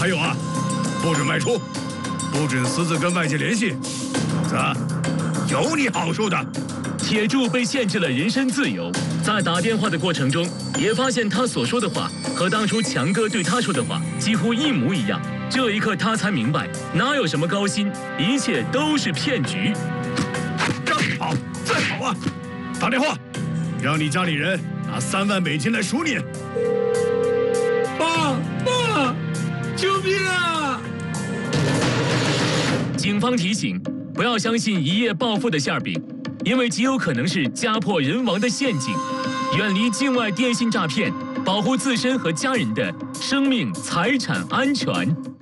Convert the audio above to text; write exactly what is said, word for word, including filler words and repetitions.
还有啊，不准卖出，不准私自跟外界联系，否则有你好受的。 铁柱被限制了人身自由，在打电话的过程中，也发现他所说的话和当初强哥对他说的话几乎一模一样。这一刻，他才明白，哪有什么高薪，一切都是骗局。 让你跑，再跑啊！打电话，让你家里人拿三万美金来赎你。 爸爸，救命啊！ 警方提醒，不要相信一夜暴富的馅饼，因为极有可能是家破人亡的陷阱。远离境外电信诈骗，保护自身和家人的生命财产安全。